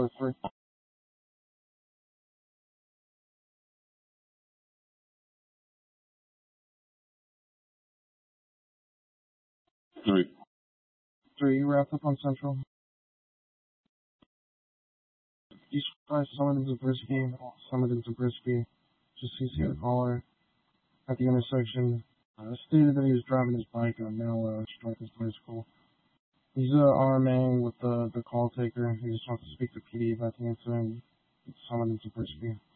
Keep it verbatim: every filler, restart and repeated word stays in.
three. Three. Three, you wrapped up on Central. East five summoned Zabriskie, summoned Zabriskie. Just C C the caller at the intersection. Uh, stated that he was driving his bike and now uh, struck his bicycle. He's uh, RMAing with the, the call taker. He just wants to speak to P D about the incident. Summoned Zabriskie.